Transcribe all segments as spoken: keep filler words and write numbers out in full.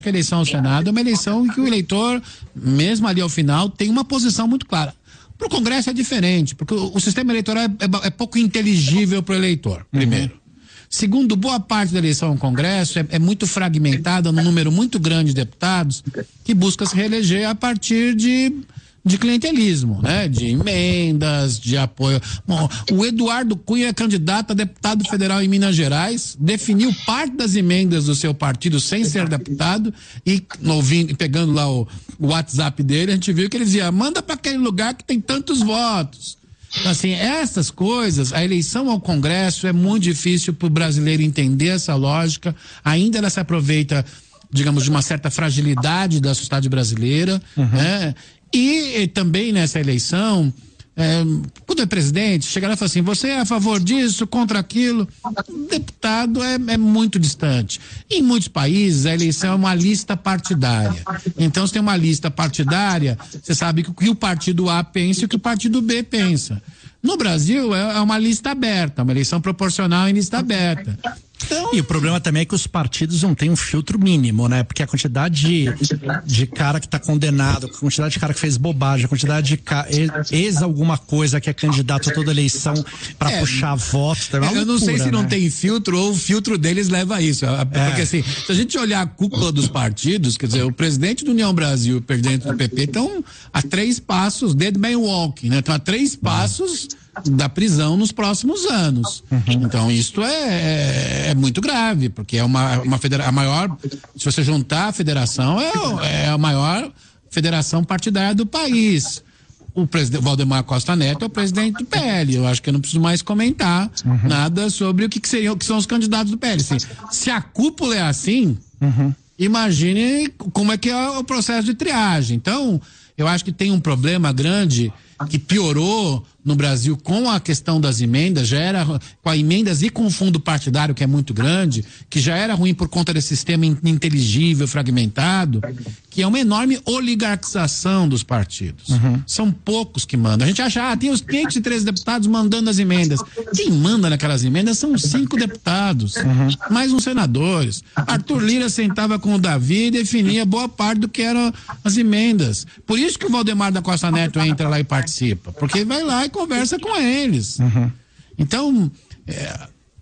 A eleição ao Senado é uma eleição em que o eleitor, mesmo ali ao final, tem uma posição muito clara. Para o Congresso é diferente, porque o, o sistema eleitoral é, é, é pouco inteligível para o eleitor, primeiro. Uhum. Segundo, boa parte da eleição ao Congresso é, é muito fragmentada num número muito grande de deputados que busca se reeleger a partir de, de clientelismo, né? De emendas, de apoio. Bom, o Eduardo Cunha é candidato a deputado federal em Minas Gerais, definiu parte das emendas do seu partido sem ser deputado e ouvindo, pegando lá o, o WhatsApp dele, a gente viu que ele dizia, manda para aquele lugar que tem tantos votos. Então, assim, essas coisas, a eleição ao Congresso é muito difícil para o brasileiro entender essa lógica, ainda ela se aproveita, digamos, de uma certa fragilidade da sociedade brasileira, uhum. né? E, e também nessa eleição, é, quando é presidente, chega lá e fala assim, você é a favor disso, contra aquilo, o deputado é, é muito distante. Em muitos países, a eleição é uma lista partidária. Então, se tem uma lista partidária, você sabe que o que o partido A pensa e o que o partido B pensa. No Brasil, é, é uma lista aberta, uma eleição proporcional em lista aberta. Então... E o problema também é que os partidos não têm um filtro mínimo, né? Porque a quantidade de, de cara que está condenado, a quantidade de cara que fez bobagem, a quantidade de ca... ex alguma coisa que é candidato a toda eleição para é, puxar votos. É loucura, eu não sei se né? não tem filtro ou o filtro deles leva a isso. Porque é. assim, se a gente olhar a cúpula dos partidos, quer dizer, o presidente do União Brasil e o presidente do P P estão a três passos, dead man walking, né? Estão a três passos da prisão nos próximos anos. Uhum. Então isso é, é, é muito grave, porque é uma, uma federa- a maior, se você juntar a federação, é, é a maior federação partidária do país. O presidente Valdemar Costa Neto é o presidente do P L. Eu acho que eu não preciso mais comentar uhum. nada sobre o que, que seriam, que são os candidatos do P L. Assim, se a cúpula é assim, uhum. imagine como é que é o processo de triagem. Então, eu acho que tem um problema grande que piorou no Brasil com a questão das emendas, já era com as emendas e com o fundo partidário, que é muito grande, que já era ruim por conta desse sistema ininteligível, fragmentado, que é uma enorme oligarquização dos partidos. Uhum. São poucos que mandam. A gente acha, ah, tem os quinhentos e treze deputados mandando as emendas. Quem manda naquelas emendas são cinco deputados, uhum. mais uns senadores. Arthur Lira sentava com o Davi e definia boa parte do que eram as emendas. Por isso que o Valdemar da Costa Neto entra lá e participa, porque vai lá e conversa com eles. Uhum. Então, é,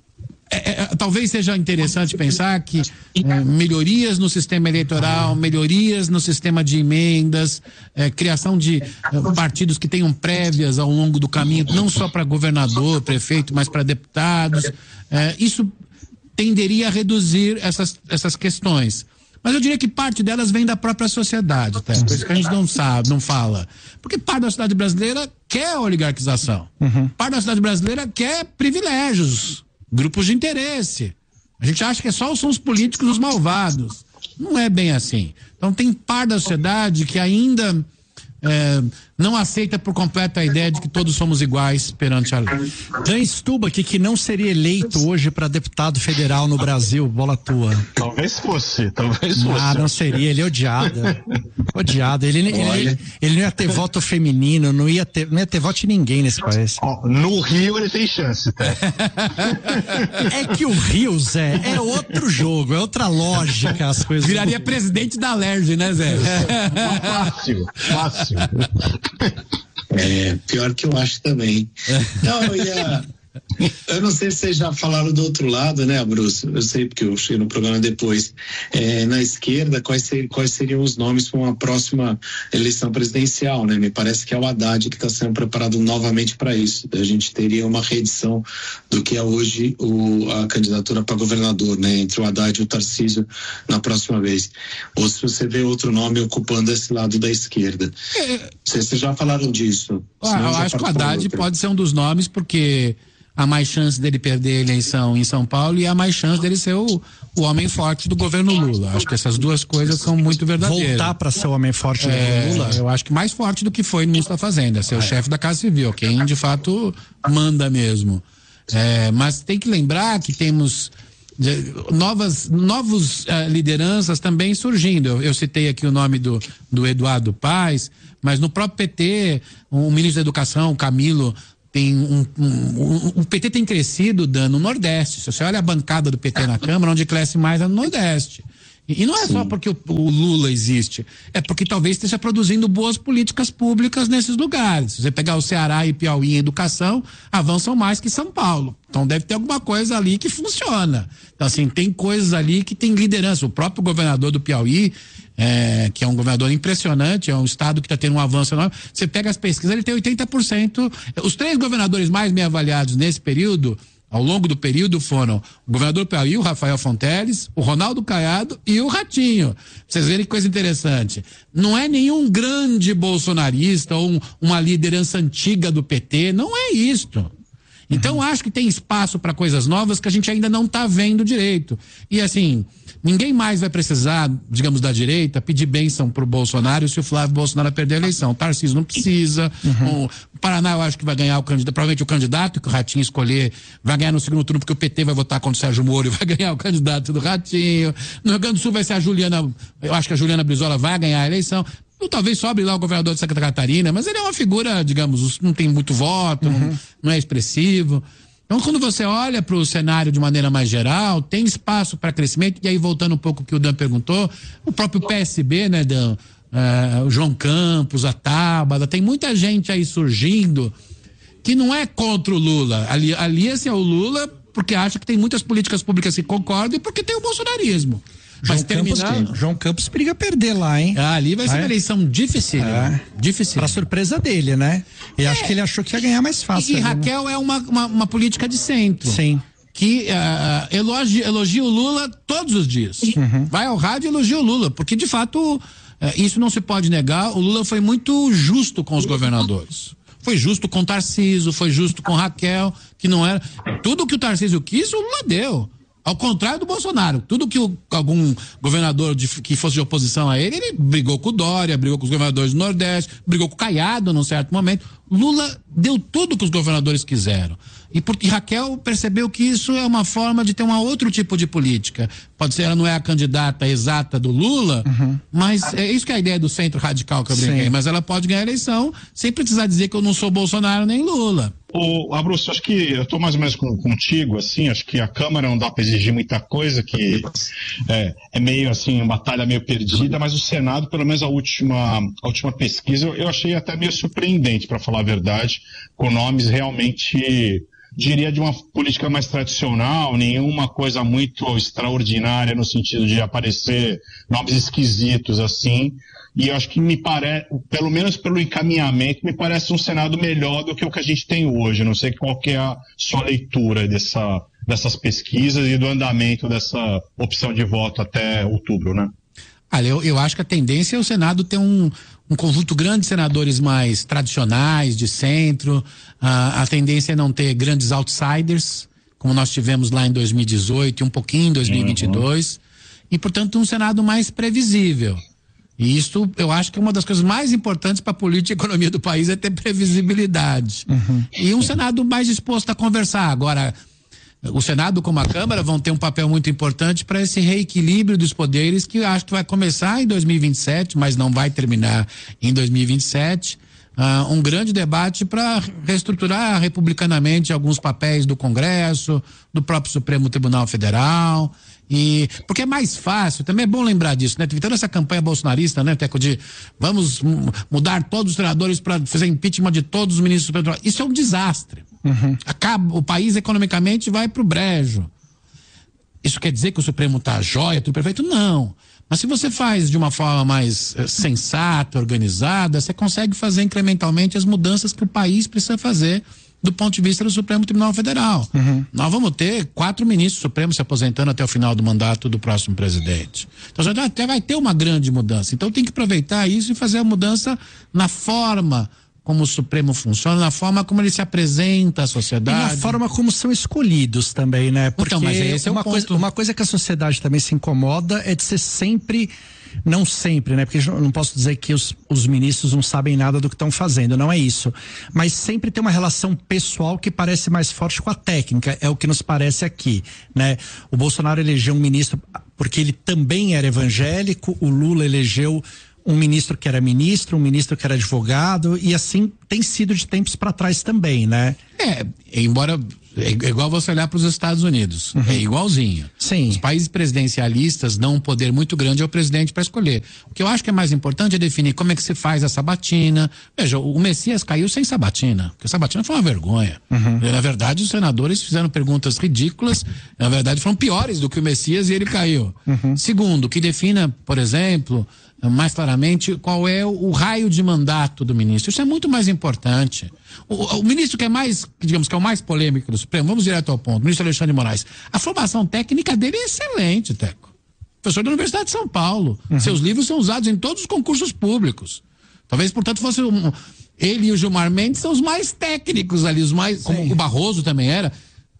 é, é, talvez seja interessante pensar que é, melhorias no sistema eleitoral, melhorias no sistema de emendas, é, criação de é, partidos que tenham prévias ao longo do caminho, não só para governador, prefeito, mas para deputados, é, isso tenderia a reduzir essas, essas questões. Mas eu diria que parte delas vem da própria sociedade, tá? Por isso que a gente não sabe, não fala. Porque parte da sociedade brasileira quer oligarquização. Uhum. Parte da sociedade brasileira quer privilégios, grupos de interesse. A gente acha que só são os políticos os malvados. Não é bem assim. Então tem parte da sociedade que ainda é, não aceita por completo a ideia de que todos somos iguais perante a lei. Dan Stubach, que não seria eleito hoje para deputado federal no Brasil, bola tua. Talvez fosse, talvez fosse. Ah, não seria, ele é odiado. odiado. Ele, ele, ele não ia ter voto feminino, não ia ter, não ia ter voto de ninguém nesse país. Oh, no Rio ele tem chance, tá? É que o Rio, Zé, é outro jogo, é outra lógica, as coisas. Viraria presidente da Alerj, né, Zé? Fácil, fácil. É, pior que eu acho também. Não, eu ia. Eu não sei se vocês já falaram do outro lado, né, Bruce? Eu sei porque eu cheguei no programa depois. É, na esquerda, quais, ser, quais seriam os nomes para uma próxima eleição presidencial, né? Me parece que é o Haddad que está sendo preparado novamente para isso. A gente teria uma reedição do que é hoje o, a candidatura para governador, né? Entre o Haddad e o Tarcísio na próxima vez. Ou se você vê outro nome ocupando esse lado da esquerda. É. Não sei se vocês já falaram disso. Ah, eu acho que o Haddad pode ser um dos nomes, porque há mais chance dele perder a eleição em São Paulo e há mais chance dele ser o, o homem forte do governo Lula. Acho que essas duas coisas são muito verdadeiras. Voltar para ser o homem forte do é, governo Lula? Eu acho que mais forte do que foi no Ministro da Fazenda, ser ah, o é. chefe da Casa Civil, quem de fato manda mesmo. É, mas tem que lembrar que temos novas novos uh, lideranças também surgindo. Eu, eu citei aqui o nome do, do Eduardo Paes, mas no próprio P T, o ministro da Educação, Camilo, tem um, um, um, o P T tem crescido no Nordeste. Se você olha a bancada do P T na Câmara, onde cresce mais é no Nordeste. E não é Sim. só porque o, o Lula existe, é porque talvez esteja produzindo boas políticas públicas nesses lugares. Se você pegar o Ceará e Piauí em educação, avançam mais que São Paulo. Então deve ter alguma coisa ali que funciona. Então assim, tem coisas ali que tem liderança. O próprio governador do Piauí, é, que é um governador impressionante, é um estado que está tendo um avanço enorme. Você pega as pesquisas, ele tem oitenta por cento. Os três governadores mais bem avaliados nesse período, ao longo do período, foram o governador do Piauí, o Rafael Fonteles, o Ronaldo Caiado e o Ratinho. Pra vocês verem que coisa interessante. Não é nenhum grande bolsonarista ou um, uma liderança antiga do P T, não é isto. Então uhum. acho que tem espaço para coisas novas que a gente ainda não está vendo direito. E assim, ninguém mais vai precisar, digamos, da direita, pedir bênção pro Bolsonaro se o Flávio Bolsonaro perder a eleição. O Tarcísio não precisa. Uhum. O Paraná eu acho que vai ganhar o candidato, provavelmente o candidato que o Ratinho escolher vai ganhar no segundo turno, porque o P T vai votar contra o Sérgio Moro e vai ganhar o candidato do Ratinho. No Rio Grande do Sul vai ser a Juliana, eu acho que a Juliana Brizola vai ganhar a eleição. Ou talvez sobre lá o governador de Santa Catarina, mas ele é uma figura, digamos, não tem muito voto, uhum. não, não é expressivo. Então, quando você olha para o cenário de maneira mais geral, tem espaço para crescimento. E aí, voltando um pouco ao que o Dan perguntou, o próprio P S B, né, Dan? Uh, o João Campos, a Tábada, tem muita gente aí surgindo que não é contra o Lula. Ali, alia-se ao Lula porque acha que tem muitas políticas públicas que concordam e porque tem o bolsonarismo. Mas João, terminar... Campos, João Campos periga perder lá, hein? Ah, ali vai ser ah, uma eleição difícil. É. Difícil. Pra surpresa dele, né? E é. acho que ele achou que ia ganhar mais fácil. E, e Raquel né? é uma, uma, uma política de centro. Sim. Que uh, elogia, elogia o Lula todos os dias. Uhum. Vai ao rádio e elogia o Lula, porque de fato uh, isso não se pode negar. O Lula foi muito justo com os governadores. Foi justo com Tarcísio, foi justo com Raquel, que não era. Tudo que o Tarcísio quis, o Lula deu. Ao contrário do Bolsonaro, tudo que o, algum governador de, que fosse de oposição a ele, ele brigou com o Dória, brigou com os governadores do Nordeste, brigou com o Caiado num certo momento. Lula deu tudo que os governadores quiseram. E, porque Raquel percebeu que isso é uma forma de ter um outro tipo de política. Pode ser, ela não é a candidata exata do Lula, uhum. mas é isso que é a ideia do centro radical que eu brinquei. Sim. Mas ela pode ganhar a eleição sem precisar dizer que eu não sou Bolsonaro nem Lula. Ô, Abruzzo, acho que eu estou mais ou menos com, contigo, assim, acho que a Câmara não dá para exigir muita coisa, que é, é meio assim, uma batalha meio perdida, mas o Senado, pelo menos a última, a última pesquisa, eu, eu achei até meio surpreendente, para falar a verdade, com nomes realmente, diria, de uma política mais tradicional, nenhuma coisa muito extraordinária no sentido de aparecer nomes esquisitos assim. E eu acho que me parece, pelo menos pelo encaminhamento, me parece um Senado melhor do que o que a gente tem hoje. Não sei qual que é a sua leitura dessa, dessas pesquisas e do andamento dessa opção de voto até outubro, né? Olha, eu, eu acho que a tendência é o Senado ter um, um conjunto grande de senadores mais tradicionais, de centro. Ah, a tendência é não ter grandes outsiders, como nós tivemos lá em dois mil e dezoito e um pouquinho em dois mil e vinte e dois. Uhum. E, portanto, um Senado mais previsível. E isso, eu acho que é uma das coisas mais importantes para a política e economia do país é ter previsibilidade. Uhum. E um Senado mais disposto a conversar. Agora, o Senado como a Câmara vão ter um papel muito importante para esse reequilíbrio dos poderes que eu acho que vai começar em dois mil e vinte e sete, mas não vai terminar em dois mil e vinte e sete. Uh, um grande debate para reestruturar republicanamente alguns papéis do Congresso, do próprio Supremo Tribunal Federal. E porque é mais fácil, também é bom lembrar disso, né? Teve toda essa campanha bolsonarista, né, Teco, de vamos mudar todos os senadores para fazer impeachment de todos os ministros do Supremo. Isso é um desastre. Uhum. Acaba, o país economicamente vai pro brejo. Isso quer dizer que o Supremo tá jóia, tudo perfeito? Não. Mas se você faz de uma forma mais eh, sensata, organizada, você consegue fazer incrementalmente as mudanças que o país precisa fazer do ponto de vista do Supremo Tribunal Federal. Uhum. Nós vamos ter quatro ministros supremos se aposentando até o final do mandato do próximo presidente. Então já até vai ter uma grande mudança. Então tem que aproveitar isso e fazer a mudança na forma como o Supremo funciona, na forma como ele se apresenta à sociedade. E na forma como são escolhidos também, né? Porque então, mas esse é uma, um coisa, uma coisa que a sociedade também se incomoda é de ser sempre... Não sempre, né? Porque eu não posso dizer que os, os ministros não sabem nada do que estão fazendo, não é isso. Mas sempre tem uma relação pessoal que parece mais forte com a técnica, é o que nos parece aqui, né? O Bolsonaro elegeu um ministro porque ele também era evangélico, o Lula elegeu um ministro que era ministro, um ministro que era advogado, e assim tem sido de tempos para trás também, né? É, embora É igual você olhar para os Estados Unidos. Uhum. É igualzinho. Sim. Os países presidencialistas dão um poder muito grande ao presidente para escolher. O que eu acho que é mais importante é definir como é que se faz a sabatina. Veja, o Messias caiu sem sabatina, porque a sabatina foi uma vergonha. Uhum. Na verdade, os senadores fizeram perguntas ridículas, na verdade foram piores do que o Messias e ele caiu. Uhum. Segundo, que defina, por exemplo, mais claramente qual é o, o raio de mandato do ministro. Isso é muito mais importante. O, o ministro que é mais, digamos, que é o mais polêmico do Supremo, vamos direto ao ponto, o ministro Alexandre de Moraes, a formação técnica dele é excelente, Teco. Professor da Universidade de São Paulo. Uhum. Seus livros são usados em todos os concursos públicos. Talvez, portanto, fosse um, ele e o Gilmar Mendes são os mais técnicos ali, os mais, como o Barroso também era.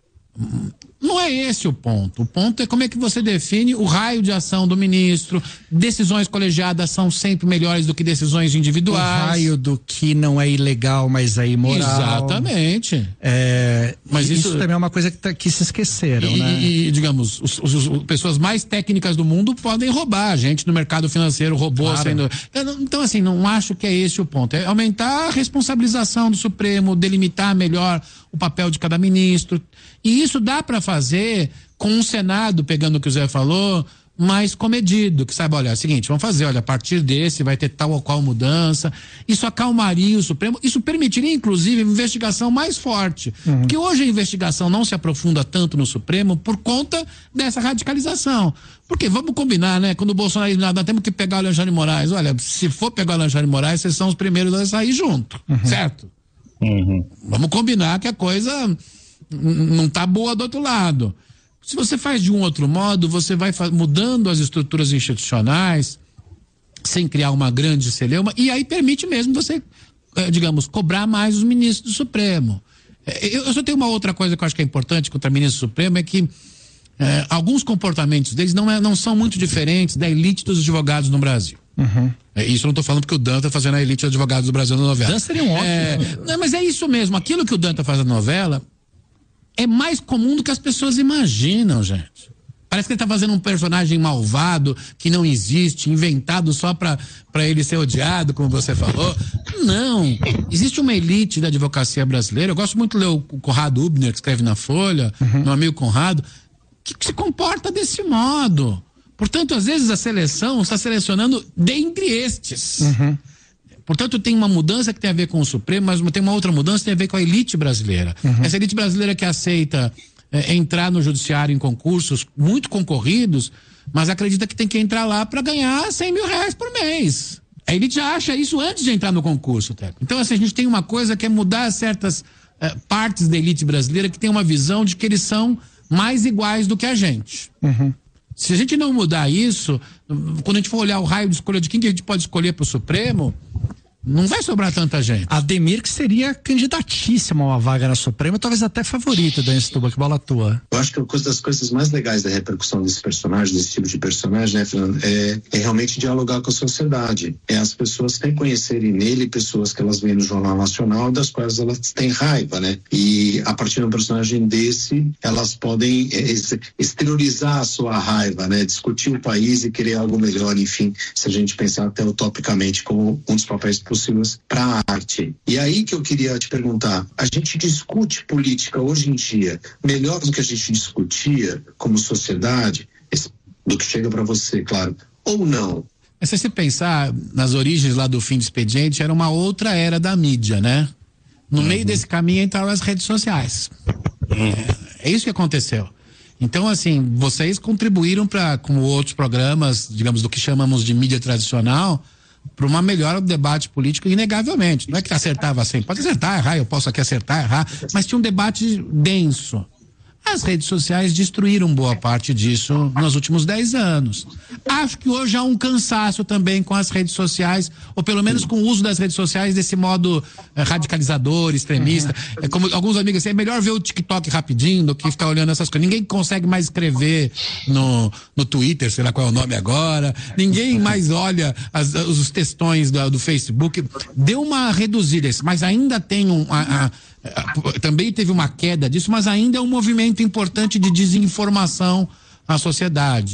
Não é esse o ponto. O ponto é como é que você define o raio de ação do ministro. Decisões colegiadas são sempre melhores do que decisões individuais. O raio do que não é ilegal, mas é imoral. Exatamente. É, mas isso, isso também é uma coisa que, tá, que se esqueceram, e, né? E, digamos, os, os, os pessoas mais técnicas do mundo podem roubar. A gente no mercado financeiro roubou claro. sendo... Então, assim, não acho que é esse o ponto. É aumentar a responsabilização do Supremo, delimitar melhor o papel de cada ministro. E isso dá para fazer com um Senado, pegando o que o Zé falou, mais comedido, que sabe, olha, é o seguinte, vamos fazer, olha, a partir desse vai ter tal ou qual mudança. Isso acalmaria o Supremo, isso permitiria, inclusive, investigação mais forte. Uhum. Porque hoje a investigação não se aprofunda tanto no Supremo por conta dessa radicalização. Porque, vamos combinar, né? Quando o Bolsonaro diz, nós temos que pegar o Alexandre de Moraes. Olha, se for pegar o Alexandre de Moraes, vocês são os primeiros a sair junto, uhum. certo? Uhum. Vamos combinar que a coisa não tá boa do outro lado. Se você faz de um outro modo, você vai mudando as estruturas institucionais sem criar uma grande celeuma e aí permite mesmo você, eh, digamos, cobrar mais os ministros do Supremo. Eh, eu, eu só tenho uma outra coisa que eu acho que é importante contra o ministro do Supremo, é que eh, alguns comportamentos deles não, é, não são muito diferentes da elite dos advogados no Brasil. Uhum. É, isso eu não estou falando porque o Dan está fazendo a elite dos advogados do Brasil na novela. Dan seria um ótimo. É, não, mas é isso mesmo. Aquilo que o Dan está fazendo na novela é mais comum do que as pessoas imaginam, gente. Parece que ele está fazendo um personagem malvado, que não existe, inventado só para ele ser odiado, como você falou. Não. Existe uma elite da advocacia brasileira. Eu gosto muito de ler o Conrado Hubner, que escreve na Folha, uhum. meu amigo Conrado, que, que se comporta desse modo. Portanto, às vezes a seleção está selecionando dentre estes. Uhum. Portanto, tem uma mudança que tem a ver com o Supremo, mas tem uma outra mudança que tem a ver com a elite brasileira. Uhum. Essa elite brasileira que aceita é, entrar no judiciário em concursos muito concorridos, mas acredita que tem que entrar lá para ganhar cem mil reais por mês. A elite já acha isso antes de entrar no concurso, Teco. Então, assim, a gente tem uma coisa que é mudar certas é, partes da elite brasileira que tem uma visão de que eles são mais iguais do que a gente. Uhum. Se a gente não mudar isso, quando a gente for olhar o raio de escolha de quem que a gente pode escolher para o Supremo, não vai sobrar tanta gente. Ademir, que seria candidatíssimo a uma vaga na Suprema, talvez até favorito da Instituba, que bola tua. Eu acho que uma das coisas mais legais da repercussão desse personagem, desse tipo de personagem, né, Fernando, é, é realmente dialogar com a sociedade. É as pessoas reconhecerem nele pessoas que elas veem no Jornal Nacional, das quais elas têm raiva, né? E a partir de um personagem desse, elas podem é, exteriorizar a sua raiva, né? Discutir o país e querer algo melhor, enfim, se a gente pensar até utopicamente como um dos papéis possíveis para a arte. E aí que eu queria te perguntar, a gente discute política hoje em dia melhor do que a gente discutia como sociedade, do que chega para você, claro, ou não? Se você pensar nas origens lá do fim do expediente, era uma outra era da mídia, né? No uhum. meio desse caminho entraram as redes sociais. Uhum. É, é isso que aconteceu. Então, assim, vocês contribuíram para, como outros programas, digamos, do que chamamos de mídia tradicional, para uma melhora do debate político, inegavelmente. Não é que acertava sempre, pode acertar, errar, eu posso aqui acertar, errar, mas tinha um debate denso. As redes sociais destruíram boa parte disso nos últimos dez anos. Acho que hoje há um cansaço também com as redes sociais, ou pelo menos com o uso das redes sociais desse modo eh, radicalizador, extremista. Uhum. É como alguns amigos dizem, é melhor ver o TikTok rapidinho do que ficar olhando essas coisas. Ninguém consegue mais escrever no, no Twitter, sei lá qual é o nome agora. Ninguém mais olha as, os textões do, do Facebook. Deu uma reduzida, mas ainda tem um... A, a, também teve uma queda disso, mas ainda é um movimento importante de desinformação à sociedade.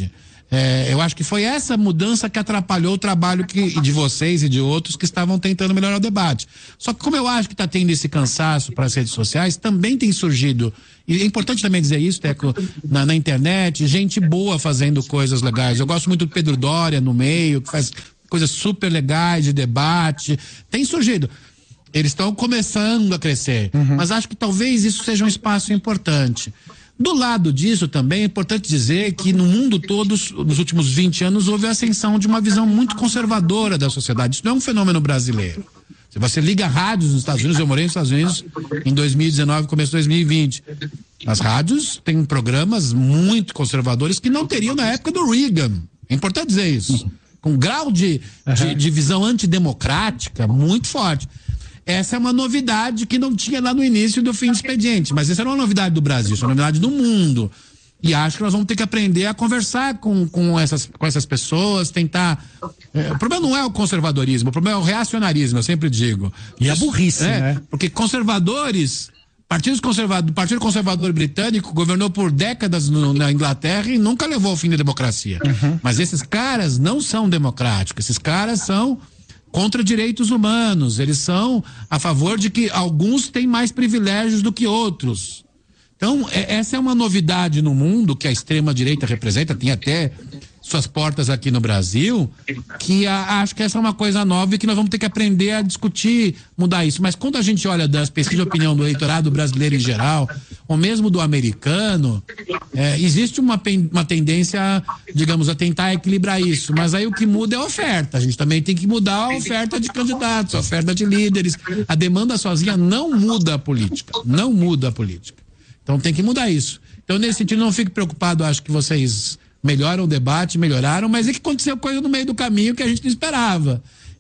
É, eu acho que foi essa mudança que atrapalhou o trabalho que, de vocês e de outros que estavam tentando melhorar o debate. Só que como eu acho que está tendo esse cansaço para as redes sociais, também tem surgido, e é importante também dizer isso, Teco, na, na internet, gente boa fazendo coisas legais. Eu gosto muito do Pedro Doria no meio, que faz coisas super legais de debate. Tem surgido. Eles estão começando a crescer, uhum. mas acho que talvez isso seja um espaço importante. Do lado disso também é importante dizer que no mundo todo, nos últimos vinte anos, houve a ascensão de uma visão muito conservadora da sociedade. Isso não é um fenômeno brasileiro. Se você liga rádios nos Estados Unidos, eu morei nos Estados Unidos em dois mil e dezenove, começo de dois mil e vinte. As rádios têm programas muito conservadores que não teriam na época do Reagan. É importante dizer isso. Com um grau de, de, de visão antidemocrática muito forte. Essa é uma novidade que não tinha lá no início do fim do expediente, mas essa não é uma novidade do Brasil, isso é uma novidade do mundo. E acho que nós vamos ter que aprender a conversar com, com, essas, com essas pessoas, tentar... É, o problema não é o conservadorismo, o problema é o reacionarismo, eu sempre digo. E a burrice, é, né? Porque conservadores... Partido Conservador, Partido Conservador Britânico governou por décadas no, na Inglaterra e nunca levou ao fim da democracia. Uhum. Mas esses caras não são democráticos, esses caras são... contra direitos humanos, eles são a favor de que alguns têm mais privilégios do que outros. Então, é, essa é uma novidade no mundo que a extrema-direita representa, tem até suas portas aqui no Brasil, que a, acho que essa é uma coisa nova e que nós vamos ter que aprender a discutir, mudar isso. Mas quando a gente olha das pesquisas de opinião do eleitorado brasileiro em geral, ou mesmo do americano, é, existe uma, uma tendência, digamos, a tentar equilibrar isso. Mas aí o que muda é a oferta. A gente também tem que mudar a oferta de candidatos, a oferta de líderes. A demanda sozinha não muda a política. Não muda a política. Então tem que mudar isso. Então, nesse sentido, não fique preocupado, acho que vocês melhoram o debate, melhoraram, mas é que aconteceu coisa no meio do caminho que a gente não esperava.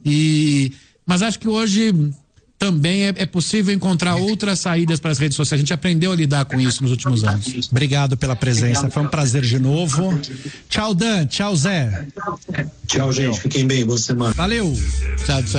E, mas acho que hoje também é, é possível encontrar outras saídas para as redes sociais. A gente aprendeu a lidar com isso nos últimos anos. Obrigado pela presença, foi um prazer de novo. Tchau, Dan, tchau, Zé. Tchau, gente, fiquem bem, boa semana. Valeu. Tchau, tchau.